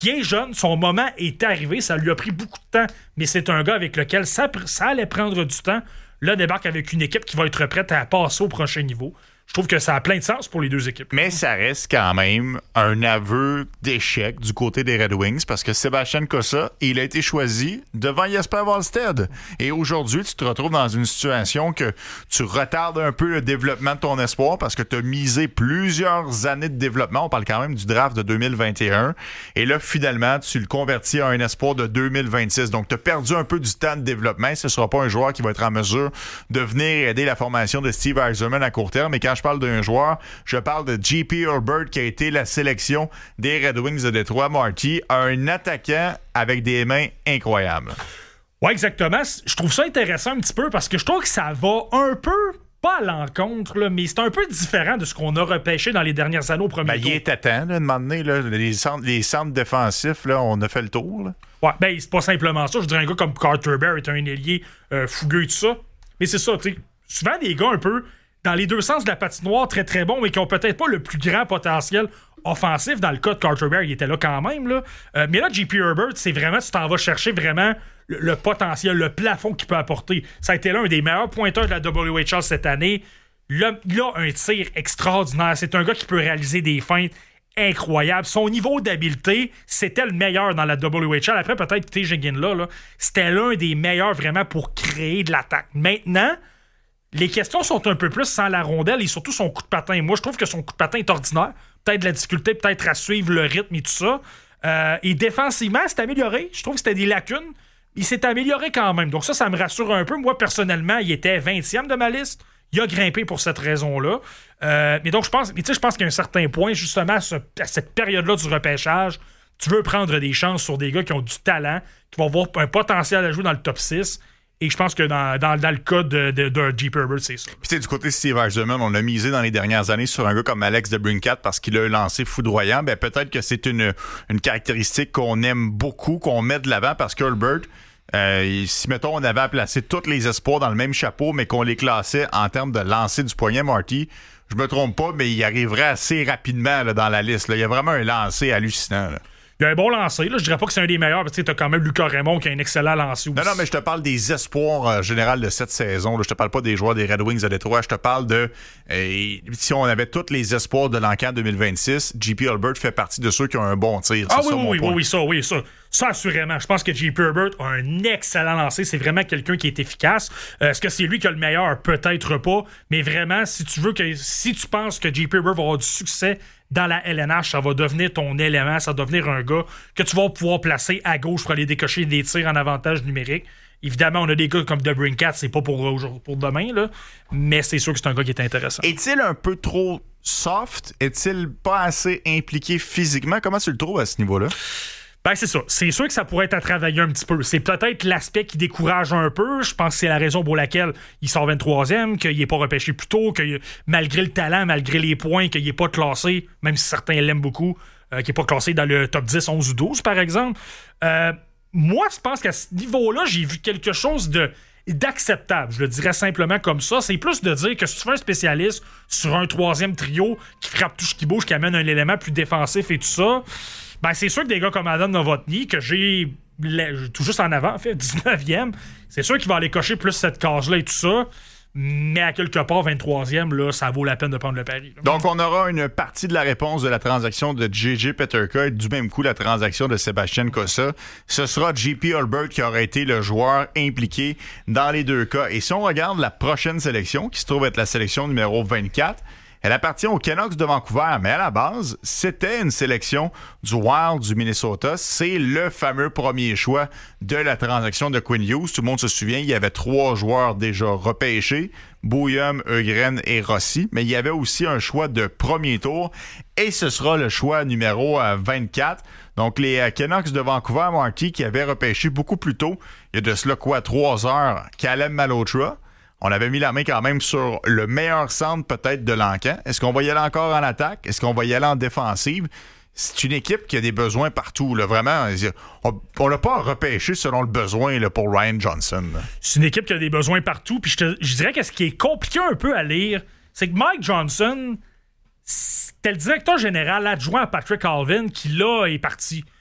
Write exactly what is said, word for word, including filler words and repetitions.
Il est jeune, son moment est arrivé, ça lui a pris beaucoup de temps, mais c'est un gars avec lequel ça, ça allait prendre du temps. Là, débarque avec une équipe qui va être prête à passer au prochain niveau. Je trouve que ça a plein de sens pour les deux équipes. Mais ça reste quand même un aveu d'échec du côté des Red Wings parce que Sebastian Cossa, il a été choisi devant Jesper Wallstedt. Et aujourd'hui, tu te retrouves dans une situation que tu retardes un peu le développement de ton espoir parce que tu as misé plusieurs années de développement. On parle quand même du draft de deux mille vingt et un. Et là, finalement, tu le convertis à un espoir de deux mille vingt-six. Donc, tu as perdu un peu du temps de développement. Ce ne sera pas un joueur qui va être en mesure de venir aider la formation de Steve Yzerman à court terme. Mais quand je parle d'un joueur, je parle de J P Herbert qui a été la sélection des Red Wings de Détroit. Marty, un attaquant avec des mains incroyables. Oui, exactement. Je trouve ça intéressant un petit peu parce que je trouve que ça va un peu, pas à l'encontre, là, mais c'est un peu différent de ce qu'on a repêché dans les dernières années au premier ben, tour. Il est à temps, là, de moment donné, là, les, centres, les centres défensifs, là, on a fait le tour. Là. Ouais, ben, c'est pas simplement ça. Je dirais un gars comme Carter Bear est un ailier euh, fougueux et tout ça. Mais c'est ça, tu sais. Souvent, des gars un peu dans les deux sens de la patinoire, très très bons, mais qui ont peut-être pas le plus grand potentiel offensif. Dans le cas de Carter Bear, il était là quand même. Là. Euh, mais là, J P Herbert, c'est vraiment, tu t'en vas chercher vraiment le, le potentiel, le plafond qu'il peut apporter. Ça a été l'un des meilleurs pointeurs de la W H L cette année. Là, il a un tir extraordinaire. C'est un gars qui peut réaliser des feintes incroyables. Son niveau d'habileté, c'était le meilleur dans la W H L. Après, peut-être T J Ginla, là, c'était l'un des meilleurs vraiment pour créer de l'attaque. Maintenant, les questions sont un peu plus sans la rondelle et surtout son coup de patin. Moi, je trouve que son coup de patin est ordinaire. Peut-être de la difficulté, peut-être à suivre le rythme et tout ça. Euh, et défensivement, c'est amélioré. Je trouve que c'était des lacunes. Il s'est amélioré quand même. Donc ça, ça me rassure un peu. Moi, personnellement, il était vingtième de ma liste. Il a grimpé pour cette raison-là. Euh, mais donc, je pense, mais tu sais, je pense qu'à un certain point, justement, à, ce, à cette période-là du repêchage, tu veux prendre des chances sur des gars qui ont du talent, qui vont avoir un potentiel à jouer dans le top six. Et je pense que dans, dans, dans le cas de, de, de J P Herbert, c'est ça. Puis du côté de Steve Yzerman, on a misé dans les dernières années sur un gars comme Alex DeBrincat parce qu'il a un lancer foudroyant. Ben, peut-être que c'est une, une caractéristique qu'on aime beaucoup, qu'on met de l'avant parce qu'Herbert, euh, si, mettons, on avait à placer tous les espoirs dans le même chapeau, mais qu'on les classait en termes de lancer du poignet, Marty, je me trompe pas, mais il arriverait assez rapidement là, dans la liste. Là. Il y a vraiment un lancer hallucinant. Là. Il a un bon lancer. Là. Je dirais pas que c'est un des meilleurs, parce que tu as quand même Lucas Raymond qui a un excellent lancer aussi. Non, non, mais je te parle des espoirs euh, général de cette saison. Là. Je te parle pas des joueurs des Red Wings de Détroit. Je te parle de... Euh, si on avait tous les espoirs de l'encan deux mille vingt-six, J P Herbert fait partie de ceux qui ont un bon tir. Ah c'est oui, ça, oui, mon oui, point. oui, oui, ça, oui, ça. Ça, assurément. Je pense que J P Herbert a un excellent lancer. C'est vraiment quelqu'un qui est efficace. Euh, est-ce que c'est lui qui a le meilleur? Peut-être pas. Mais vraiment, si tu veux que... Si tu penses que J P Herbert va avoir du succès dans la L N H, ça va devenir ton élément, ça va devenir un gars que tu vas pouvoir placer à gauche pour aller décocher des tirs en avantage numérique. Évidemment, on a des gars comme DeBrincat, c'est pas pour, pour demain, là, mais c'est sûr que c'est un gars qui est intéressant. Est-il un peu trop soft? Est-il pas assez impliqué physiquement? Comment tu le trouves à ce niveau-là? Ben, c'est ça. C'est sûr que ça pourrait être à travailler un petit peu. C'est peut-être l'aspect qui décourage un peu. Je pense que c'est la raison pour laquelle il sort vingt-troisième, qu'il n'est pas repêché plus tôt, que malgré le talent, malgré les points, qu'il n'est pas classé, même si certains l'aiment beaucoup, euh, qu'il n'est pas classé dans le top dix, onze ou douze, par exemple. Euh, moi, je pense qu'à ce niveau-là, j'ai vu quelque chose de d'acceptable. Je le dirais simplement comme ça. C'est plus de dire que si tu fais un spécialiste sur un troisième trio qui frappe tout ce qui bouge, qui amène un élément plus défensif et tout ça, ben c'est sûr que des gars comme Adam Novotny, que j'ai tout juste en avant, en fait, dix-neuvième, c'est sûr qu'il va aller cocher plus cette case-là et tout ça. Mais à quelque part, vingt-troisième, là, ça vaut la peine de prendre le pari. Là. Donc, on aura une partie de la réponse de la transaction de J J Peterka et du même coup, la transaction de Sebastian Cossa. Ce sera J P Herbert qui aura été le joueur impliqué dans les deux cas. Et si on regarde la prochaine sélection, qui se trouve être la sélection numéro vingt-quatre, elle appartient aux Canucks de Vancouver, mais à la base, c'était une sélection du Wild du Minnesota. C'est le fameux premier choix de la transaction de Quinn Hughes. Tout le monde se souvient, il y avait trois joueurs déjà repêchés, Bouillum, Eugren et Rossi, mais il y avait aussi un choix de premier tour, et ce sera le choix numéro vingt-quatre. Donc, les Canucks de Vancouver, Marty, qui avaient repêché beaucoup plus tôt, il y a de cela quoi, trois heures, Caleb Malhotra. On avait mis la main quand même sur le meilleur centre peut-être de l'encan. Est-ce qu'on va y aller encore en attaque? Est-ce qu'on va y aller en défensive? C'est une équipe qui a des besoins partout. Là, vraiment, on n'a pas à repêcher selon le besoin là, pour Ryan Johnson. Là. C'est une équipe qui a des besoins partout. Puis je, te, je dirais que ce qui est compliqué un peu à lire, c'est que Mike Johnson, c'était le directeur général adjoint à Patrick Allvin qui, là, est parti.